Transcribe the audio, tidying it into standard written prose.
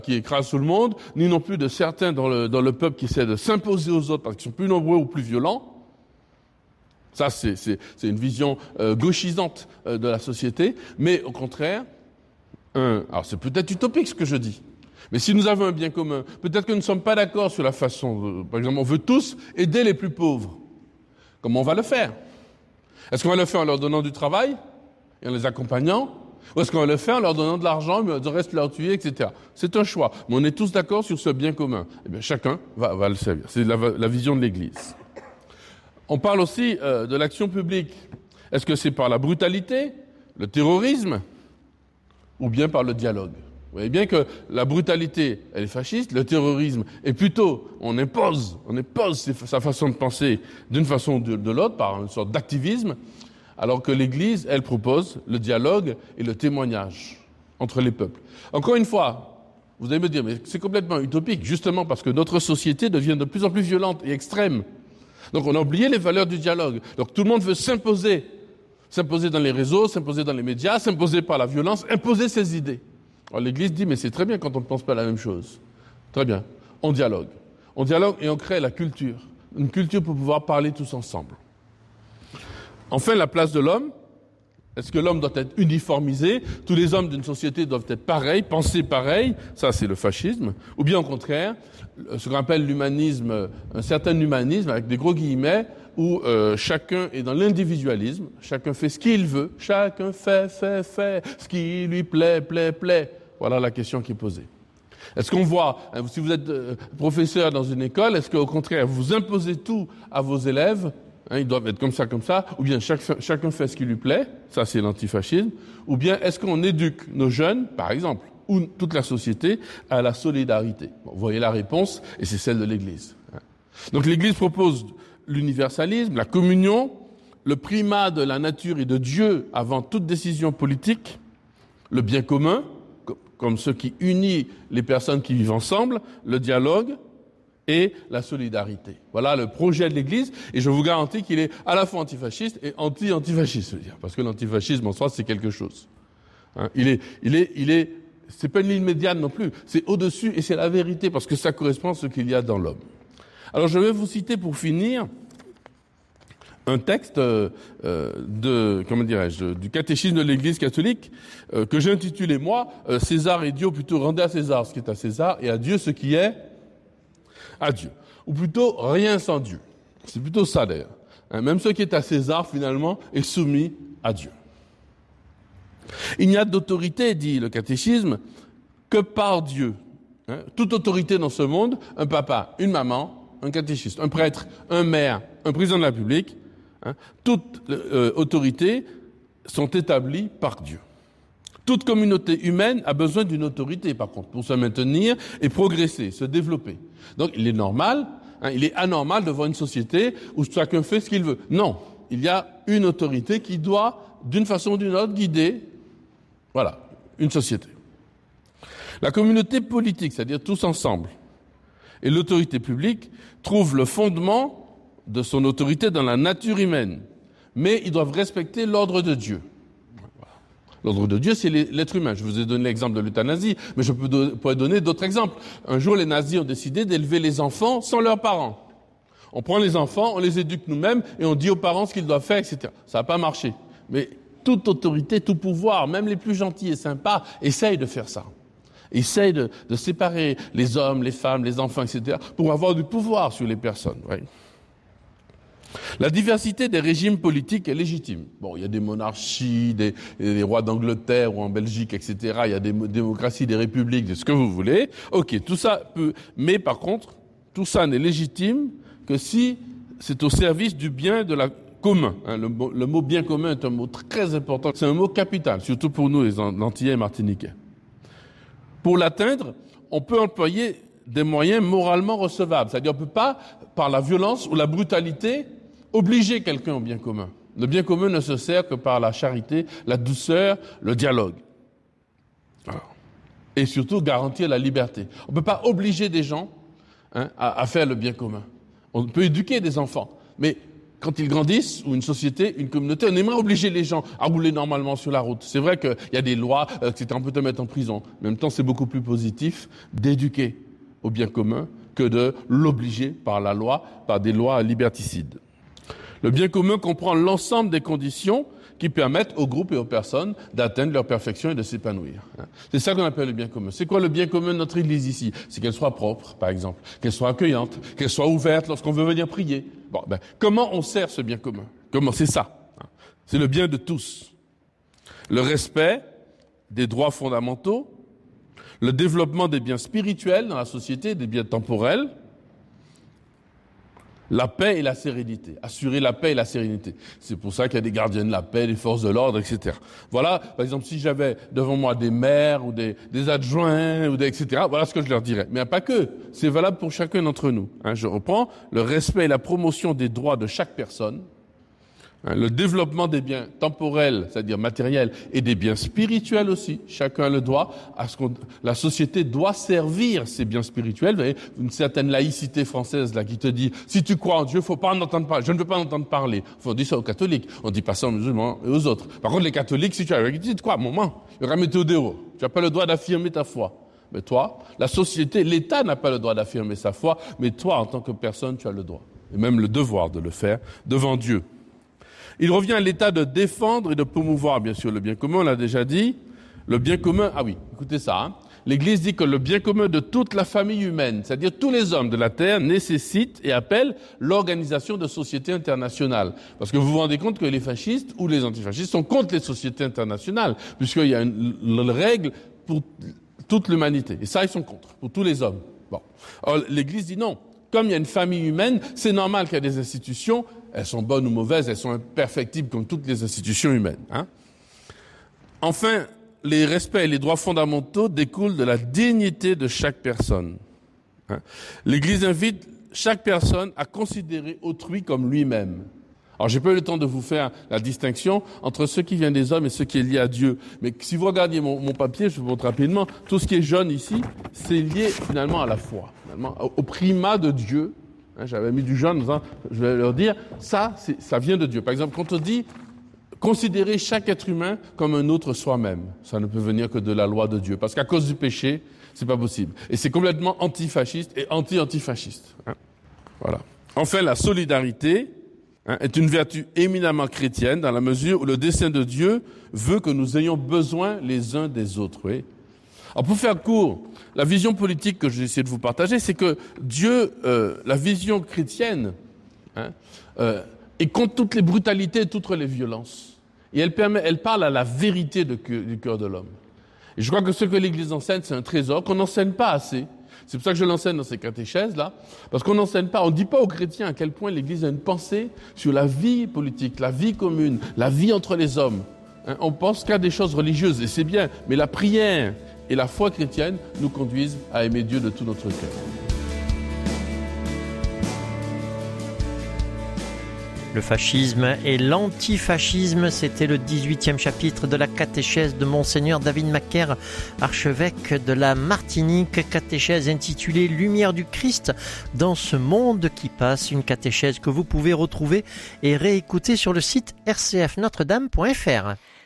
qui écrasent tout le monde, ni non plus de certains dans le peuple qui essaient de s'imposer aux autres parce qu'ils sont plus nombreux ou plus violents. Ça, c'est une vision gauchisante de la société, mais au contraire, alors c'est peut-être utopique ce que je dis, mais si nous avons un bien commun, peut-être que nous ne sommes pas d'accord sur la façon, par exemple, on veut tous aider les plus pauvres. Comment on va le faire? Est-ce qu'on va le faire en leur donnant du travail et en les accompagnant? Ou est-ce qu'on va le faire en leur donnant de l'argent, mais on reste leur tuer, etc. C'est un choix. Mais on est tous d'accord sur ce bien commun. Eh bien, chacun va le servir. C'est la vision de l'Église. On parle aussi de l'action publique. Est-ce que c'est par la brutalité, le terrorisme, ou bien par le dialogue? Vous voyez bien que la brutalité, elle est fasciste, le terrorisme est plutôt, on impose sa façon de penser d'une façon ou de l'autre, par une sorte d'activisme, alors que l'Église, elle propose le dialogue et le témoignage entre les peuples. Encore une fois, vous allez me dire, mais c'est complètement utopique, justement parce que notre société devient de plus en plus violente et extrême. Donc on a oublié les valeurs du dialogue. Donc tout le monde veut s'imposer dans les réseaux, s'imposer dans les médias, s'imposer par la violence, imposer ses idées. Alors l'Église dit, mais c'est très bien quand on ne pense pas la même chose. Très bien, on dialogue. On dialogue et on crée la culture. Une culture pour pouvoir parler tous ensemble. Enfin, la place de l'homme. Est-ce que l'homme doit être uniformisé? Tous les hommes d'une société doivent être pareils, penser pareil. Ça, c'est le fascisme. Ou bien, au contraire, ce qu'on appelle l'humanisme, un certain humanisme, avec des gros guillemets, où chacun est dans l'individualisme, chacun fait ce qu'il veut, chacun fait ce qui lui plaît. Voilà la question qui est posée. Est-ce qu'on voit, si vous êtes professeur dans une école, est-ce qu'au contraire, vous imposez tout à vos élèves, ils doivent être comme ça, ou bien chacun fait ce qui lui plaît, ça c'est l'antifascisme, ou bien est-ce qu'on éduque nos jeunes, par exemple, ou toute la société, à la solidarité? Bon, vous voyez la réponse, et c'est celle de l'Église. Donc l'Église propose l'universalisme, la communion, le primat de la nature et de Dieu avant toute décision politique, le bien commun, comme ce qui unit les personnes qui vivent ensemble, le dialogue et la solidarité. Voilà le projet de l'Église, et je vous garantis qu'il est à la fois antifasciste et anti-antifasciste, parce que l'antifascisme en soi c'est quelque chose. C'est pas une ligne médiane non plus, c'est au-dessus et c'est la vérité, parce que ça correspond à ce qu'il y a dans l'homme. Alors je vais vous citer pour finir un texte du catéchisme de l'Église catholique que j'ai intitulé moi César et Dieu, ou plutôt rendez à César ce qui est à César et à Dieu ce qui est à Dieu, ou plutôt rien sans Dieu. C'est plutôt ça d'ailleurs. Même ce qui est à César finalement est soumis à Dieu. Il n'y a d'autorité, dit le catéchisme, que par Dieu. Toute autorité dans ce monde, un papa, une maman, un catéchiste, un prêtre, un maire, un président de la République, toutes autorités sont établies par Dieu. Toute communauté humaine a besoin d'une autorité, par contre, pour se maintenir et progresser, se développer. Donc, il est normal, il est anormal de voir une société où chacun fait ce qu'il veut. Non, il y a une autorité qui doit, d'une façon ou d'une autre, guider, une société. La communauté politique, c'est-à-dire tous ensemble, et l'autorité publique trouvent le fondement de son autorité dans la nature humaine. Mais ils doivent respecter l'ordre de Dieu. L'ordre de Dieu, c'est l'être humain. Je vous ai donné l'exemple de l'euthanasie, mais je pourrais donner d'autres exemples. Un jour, les nazis ont décidé d'élever les enfants sans leurs parents. On prend les enfants, on les éduque nous-mêmes, et on dit aux parents ce qu'ils doivent faire, etc. Ça n'a pas marché. Mais toute autorité, tout pouvoir, même les plus gentils et sympas, essayent de faire ça. Essayent de séparer les hommes, les femmes, les enfants, etc., pour avoir du pouvoir sur les personnes. Oui. La diversité des régimes politiques est légitime. Bon, il y a des monarchies, des rois d'Angleterre ou en Belgique, etc. Il y a des démocraties, des républiques, de ce que vous voulez. Ok, tout ça peut... Mais par contre, tout ça n'est légitime que si c'est au service du bien de la commun. Le mot bien commun est un mot très important. C'est un mot capital, surtout pour nous, les Antillais et Martiniquais. Pour l'atteindre, on peut employer des moyens moralement recevables. C'est-à-dire, on ne peut pas, par la violence ou la brutalité, obliger quelqu'un au bien commun. Le bien commun ne se sert que par la charité, la douceur, le dialogue. Et surtout, garantir la liberté. On ne peut pas obliger des gens à faire le bien commun. On peut éduquer des enfants, mais quand ils grandissent, ou une société, une communauté, on aimerait obliger les gens à rouler normalement sur la route. C'est vrai qu'il y a des lois, etc., on peut te mettre en prison. En même temps, c'est beaucoup plus positif d'éduquer au bien commun que de l'obliger par la loi, par des lois liberticides. Le bien commun comprend l'ensemble des conditions qui permettent aux groupes et aux personnes d'atteindre leur perfection et de s'épanouir. C'est ça qu'on appelle le bien commun. C'est quoi le bien commun de notre Église ici? C'est qu'elle soit propre, par exemple, qu'elle soit accueillante, qu'elle soit ouverte lorsqu'on veut venir prier. Bon, comment on sert ce bien commun? Comment? C'est ça. C'est le bien de tous. Le respect des droits fondamentaux, le développement des biens spirituels dans la société, des biens temporels, la paix et la sérénité. Assurer la paix et la sérénité. C'est pour ça qu'il y a des gardiens de la paix, des forces de l'ordre, etc. Voilà, par exemple, si j'avais devant moi des maires ou des adjoints, ou etc., voilà ce que je leur dirais. Mais pas que. C'est valable pour chacun d'entre nous. Je reprends. Le respect et la promotion des droits de chaque personne. Le développement des biens temporels, c'est-à-dire matériels, et des biens spirituels aussi. Chacun le droit à la société doit servir ces biens spirituels. Vous voyez, une certaine laïcité française là qui te dit si tu crois en Dieu, faut pas en entendre parler. Je ne veux pas en entendre parler. On dit ça aux catholiques. On dit pas ça aux musulmans et aux autres. Par contre, les catholiques, si tu as tu crois, moment, il y aura méthodéo. Tu n'as pas le droit d'affirmer ta foi. Mais toi, la société, l'État n'a pas le droit d'affirmer sa foi, mais toi, en tant que personne, tu as le droit. Et même le devoir de le faire devant Dieu. Il revient à l'État de défendre et de promouvoir, bien sûr, le bien commun, on l'a déjà dit. Le bien commun, écoutez ça, l'Église dit que le bien commun de toute la famille humaine, c'est-à-dire tous les hommes de la terre, nécessite et appelle l'organisation de sociétés internationales. Parce que vous vous rendez compte que les fascistes ou les antifascistes sont contre les sociétés internationales, puisqu'il y a une règle pour toute l'humanité. Et ça, ils sont contre, pour tous les hommes. Bon. Alors, l'Église dit non. Comme il y a une famille humaine, c'est normal qu'il y ait des institutions, elles sont bonnes ou mauvaises, elles sont imperfectibles comme toutes les institutions humaines. Enfin, les respects et les droits fondamentaux découlent de la dignité de chaque personne. L'Église invite chaque personne à considérer autrui comme lui-même. Alors, j'ai pas eu le temps de vous faire la distinction entre ce qui vient des hommes et ce qui est lié à Dieu. Mais si vous regardiez mon papier, je vous montre rapidement, tout ce qui est jaune ici, c'est lié finalement à la foi, finalement, au primat de Dieu. J'avais mis du jaune en disant, je vais leur dire, ça vient de Dieu. Par exemple, quand on dit considérer chaque être humain comme un autre soi-même, ça ne peut venir que de la loi de Dieu. Parce qu'à cause du péché, c'est pas possible. Et c'est complètement antifasciste et anti-antifasciste. Voilà. Enfin, la solidarité est une vertu éminemment chrétienne dans la mesure où le dessein de Dieu veut que nous ayons besoin les uns des autres. Oui. Alors pour faire court, la vision politique que j'ai essayé de vous partager, c'est que Dieu, la vision chrétienne, est contre toutes les brutalités et toutes les violences. Et elle parle à la vérité du cœur de l'homme. Et je crois que ce que l'Église enseigne, c'est un trésor qu'on n'enseigne pas assez. C'est pour ça que je l'enseigne dans ces catéchèses-là, parce qu'on n'enseigne pas, on ne dit pas aux chrétiens à quel point l'Église a une pensée sur la vie politique, la vie commune, la vie entre les hommes. On pense qu'à des choses religieuses, et c'est bien, mais la prière et la foi chrétienne nous conduisent à aimer Dieu de tout notre cœur. Le fascisme et l'antifascisme, c'était le 18e chapitre de la catéchèse de Monseigneur David Macaire, archevêque de la Martinique, catéchèse intitulée « Lumière du Christ dans ce monde qui passe », une catéchèse que vous pouvez retrouver et réécouter sur le site rcfnotredame.fr.